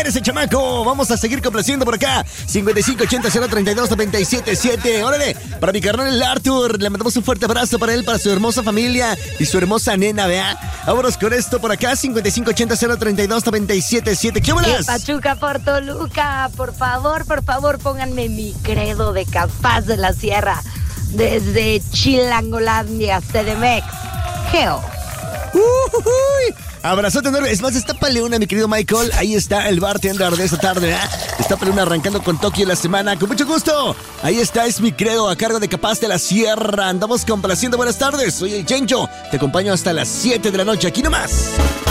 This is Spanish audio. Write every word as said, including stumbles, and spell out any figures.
quiere ese chamaco? Vamos a seguir complaciendo por acá. cincuenta y cinco ochenta cero treinta y dos noventa y siete siete. Órale, para mi carnal el Arthur, le mandamos un fuerte abrazo para él, para su hermosa familia y su hermosa nena, ¿vea? Vámonos con esto por acá, cincuenta y cinco ochenta cero treinta y dos noventa y siete siete. ¿Qué bolas? Pachuca por Toluca, por favor, por favor, pónganme Mi Credo de Capaz de la Sierra. Desde Chilangolandia, C D M X. Geo. Uy, abrazote enorme. Es más, estápale una, mi querido Michael. Ahí está el bartender de esta tarde, ¿eh? Estápale una arrancando con Tokio en la semana. Con mucho gusto. Ahí está, es Mi Credo a cargo de Capaz de la Sierra. Andamos complaciendo. Buenas tardes. Soy el Chencho. Te acompaño hasta las siete de la noche. Aquí nomás.